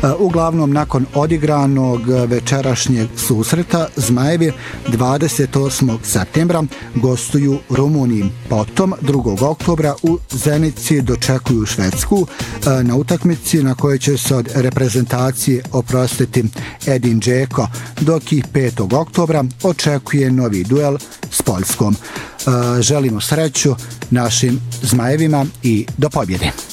Uglavnom, nakon odigranog večerašnjeg susreta, Zmajevi 28. septembra gostuju Rumuniji. Potom 2. oktobra u Zenici dočekuju Švedsku na utakmici na kojoj će se od reprezentacije oprostiti Edin Džeko, dok ih 5. oktobra očekuje novi duel s Poljskom. Želimo sreću našim Zmajevima i do pobjede.